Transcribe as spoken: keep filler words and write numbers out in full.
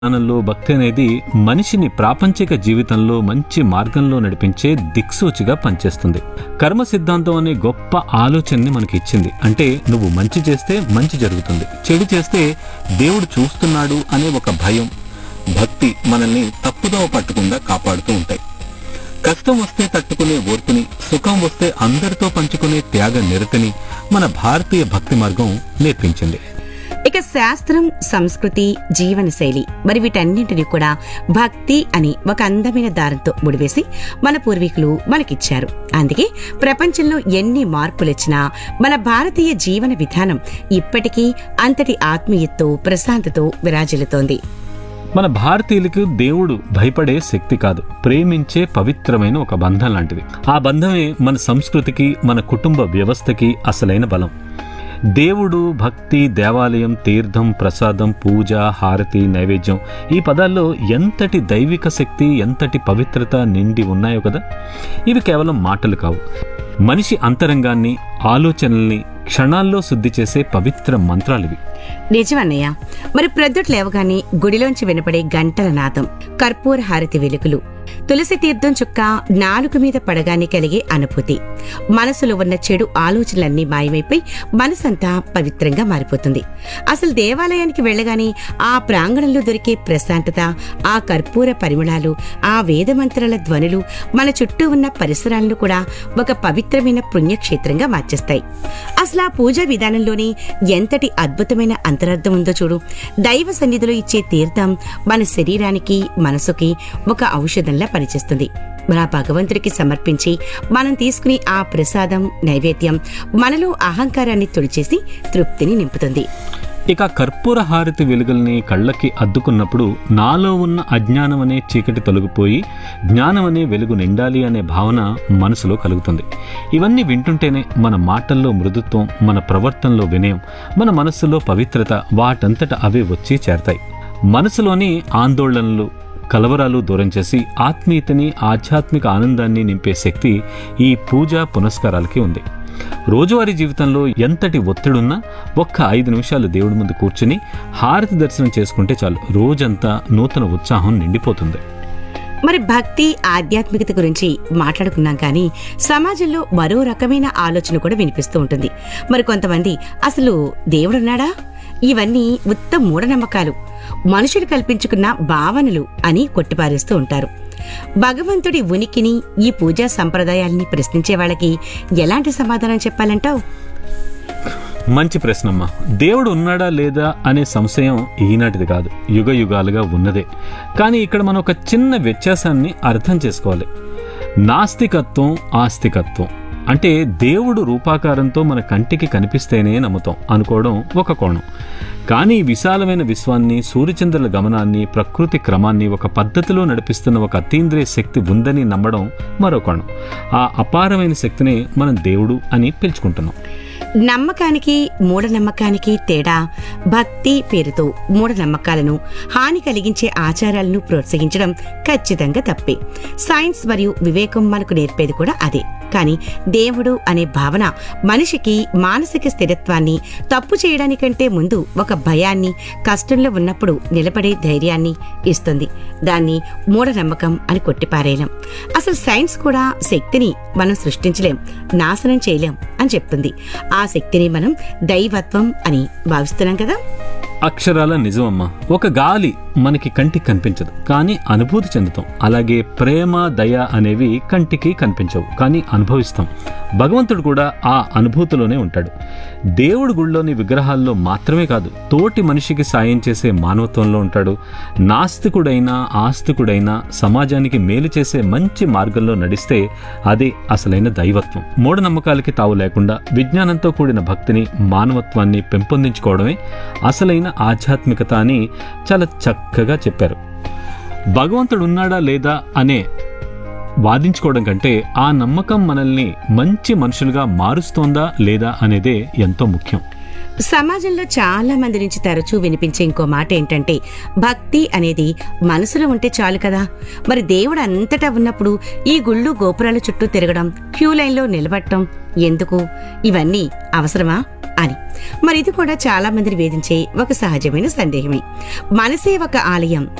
జ్ఞానంలో భక్తి అనేది మనిషిని ప్రాపంచిక జీవితంలో మంచి మార్గంలో నడిపించే దిక్సూచిగా పనిచేస్తుంది. కర్మ సిద్ధాంతం అనే గొప్ప ఆలోచనని మనకి ఇచ్చింది. అంటే నువ్వు మంచి చేస్తే మంచి జరుగుతుంది, చెడు చేస్తే దేవుడు చూస్తున్నాడు అనే ఒక భయం, భక్తి మనల్ని తప్పుదోవ పట్టకుండా కాపాడుతూ ఉంటాయి. కష్టం వస్తే తట్టుకునే ఓర్పుని, సుఖం వస్తే అందరితో పంచుకునే త్యాగ నిరతిని మన భారతీయ భక్తి మార్గం నేర్పించింది. ఇక శాస్త్రం, సంస్కృతి, జీవనశైలి మరి వీటన్నింటినీ కూడా భక్తి అని ఒక అందమైన దారంతో ముడివేసి మన పూర్వీకులు మనకిచ్చారు. అందుకే ప్రపంచంలో ఎన్ని మార్పులొచ్చినా మన భారతీయ జీవన విధానం ఇప్పటికీ అంతటి ఆత్మీయతతో, ప్రశాంతతో విరాజిల్లుతోంది. మన భారతీయులకు దేవుడు భయపడే శక్తి కాదు, ప్రేమించే పవిత్రమైన ఒక బంధం లాంటిది. ఆ బంధమే మన సంస్కృతికి, మన కుటుంబ వ్యవస్థకి అసలైన బలం. దేవుడు, భక్తి, దేవాలయం, తీర్థం, ప్రసాదం, పూజ, హారతి, నైవేద్యం, ఈ పదాల్లో ఎంతటి దైవిక శక్తి, ఎంతటి పవిత్రత నిండి ఉన్నాయో కదా. ఇవి కేవలం మాటలు కావు, మనిషి అంతరంగాన్ని, ఆలోచనల్ని క్షణాల్లో శుద్ధి చేసే పవిత్ర మంత్రాలివి. నిజమన్నయ్య. మరి ప్రొద్దుట లేవగానే గుడిలోంచి వినపడే గంటల నాదం, కర్పూర హారతి వెలుగులు, తులసి తీర్థం చుక్క నాలుగు మీద పడగానే కలిగే అనుభూతి, మనసులో ఉన్న చెడు ఆలోచనలన్నీ మాయమైపోయి మనసంతా పవిత్రంగా మారిపోతుంది. అసలు దేవాలయానికి వెళ్ళగానే ఆ ప్రాంగణంలో దొరికే ప్రశాంతత, ఆ కర్పూర పరిమళాలు, ఆ వేదమంత్రాల ధ్వనులు మన చుట్టూ ఉన్న పరిసరాలను కూడా ఒక పవిత్రమైన పుణ్యక్షేత్రంగా మార్చేస్తాయి. అసలు ఆ పూజా విధానంలోనే ఎంతటి అద్భుతమైన అంతరార్థం ఉందో చూడు. దైవ సన్నిధిలో ఇచ్చే తీర్థం మన శరీరానికి, మనసుకి ఒక ఔషధంలా పనిచేస్తుంది. మన భగవంతుడికి సమర్పించి మనం తీసుకునే ఆ ప్రసాదం, నైవేద్యం మనలో అహంకారాన్ని తుడిచేసి తృప్తిని నింపుతుంది. ఇక కర్పూర హారతి వెలుగుల్ని కళ్ళకి అద్దుకున్నప్పుడు నాలో ఉన్న అజ్ఞానం అనే చీకటి తొలగిపోయి జ్ఞానం అనే వెలుగు నిండాలి అనే భావన మనసులో కలుగుతుంది. ఇవన్నీ వింటుంటేనే మన మాటల్లో మృదుత్వం, మన ప్రవర్తనలో వినయం, మన మనస్సులో పవిత్రత వాటంతట అవే వచ్చి చేరతాయి. మనసులోని ఆందోళనలు, కలవరాలు దూరం చేసి ఆత్మీయతని, ఆధ్యాత్మిక ఆనందాన్ని నింపే శక్తి ఈ పూజా పునస్కారాలకి ఉంది. రోజువారీ జీవితంలో ఎంతటి ఒత్తిడున్నా ఒక్క ఐదు నిమిషాలు దేవుడి ముందు కూర్చుని హారతి దర్శనం చేసుకుంటే చాలు, రోజంతా నూతన ఉత్సాహం నిండిపోతుంది. మరి భక్తి, ఆధ్యాత్మికత గురించి మాట్లాడుకున్నాం కానీ సమాజంలో మరో రకమైన ఆలోచన కూడా వినిపిస్తూ ఉంటుంది. మరి కొంతమంది అసలు దేవుడున్నాడా, ఇవన్నీ ఉత్త మూఢనమ్మకాలు, మనుషులు కల్పించుకున్న భావనలు అని కొట్టిపారేస్తూ ఉంటారు. భగవంతుడి ఉనికిని, ఈ పూజా సంప్రదాయాల్ని ప్రశ్నించే వాళ్ళకి ఎలాంటి సమాధానం చెప్పాలంటావు? మంచి ప్రశ్నమ్మా. దేవుడు ఉన్నాడా లేదా అనే సంశయం ఈనాటిది కాదు, యుగ యుగాలుగా ఉన్నదే. కానీ ఇక్కడ మనం ఒక చిన్న వ్యత్యాసాన్ని అర్థం చేసుకోవాలి. నాస్తికత్వం, ఆస్తికత్వం అంటే దేవుడు రూపాకారంతో మన కంటికి కనిపిస్తేనే నమ్ముతాం అనుకోవడం ఒక కోణం. కానీ విశాలమైన విశ్వాన్ని, సూర్యచంద్రుల గమనాన్ని, ప్రకృతి క్రమాన్ని ఒక పద్ధతిలో నడిపిస్తున్న ఒక అతీంద్రియ శక్తి ఉందని నమ్మడం మరో కోణం. ఆ అపారమైన శక్తినే మనం దేవుడు అని పిలుచుకుంటున్నాం. నమ్మకానికి, మూఢనమ్మకానికి తేడా భక్తి పేరుతో మూఢనమ్మకాలను, హాని కలిగించే ఆచారాలను ప్రోత్సహించడం ఖచ్చితంగా తప్పే. సైన్స్ మరియు వివేకం మనకు నేర్పేది కూడా అదే. కానీ దేవుడు అనే భావన మనిషికి మానసిక స్థిరత్వాన్ని, తప్పు చేయడానికంటే ముందు ఒక భయాన్ని, కష్టంలో ఉన్నప్పుడు నిలబడే ధైర్యాన్ని ఇస్తుంది. దాన్ని మూఢనమ్మకం అని కొట్టిపారేయలేం. అసలు సైన్స్ కూడా శక్తిని మనం సృష్టించలేం, నాశనం చేయలేం అని చెప్తుంది. ఆ శక్తిని మనం దైవత్వం అని భావిస్తున్నాం కదా. అక్షరాల నిజమమ్మా. ఒక గాలి మనకి కంటికి కనిపించదు, కానీ అనుభూతి చెందుతాం. అలాగే ప్రేమ, దయ అనేవి కంటికి కనిపించవు, కానీ అనుభవిస్తాం. భగవంతుడు కూడా ఆ అనుభూతిలోనే ఉంటాడు. దేవుడు గుళ్ళోని విగ్రహాల్లో మాత్రమే కాదు, తోటి మనిషికి సాయం చేసే మానవత్వంలో ఉంటాడు. నాస్తికుడైనా, ఆస్తికుడైనా సమాజానికి మేలు చేసే మంచి మార్గంలో నడిస్తే అదే అసలైన దైవత్వం. మూఢనమ్మకాలకి తావు లేకుండా విజ్ఞానంతో కూడిన భక్తిని, మానవత్వాన్ని పెంపొందించుకోవడమే అసలైన ఆధ్యాత్మికత అని చాలా చక్కగా చెప్పారు. భగవంతుడు ఉన్నాడా లేదా అనే వాదించుకోవడం కంటే ఆ నమ్మకం మనల్ని మంచి మనుషులుగా మారుస్తోందా లేదా అనేదే ఎంతో ముఖ్యం. సమాజంలో చాలా మంది నుంచి తరచూ వినిపించే ఇంకో మాట ఏంటంటే, భక్తి అనేది మనసులో ఉంటే చాలు కదా, మరి దేవుడు అంతటా ఉన్నప్పుడు ఈ గుళ్ళు గోపురాల చుట్టూ తిరగడం, క్యూ లైన్లో నిలబడటం ఎందుకు, ఇవన్నీ అవసరమా అని. మరి ఇది కూడా చాలా మందిని వేధించే ఒక సహజమైన సందేహమే. మనసే ఒక ఆలయం,